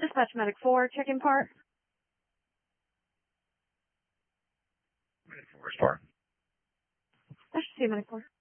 Dispatch Medic 4, check-in part. Medic 4 is far. I should see Medic 4.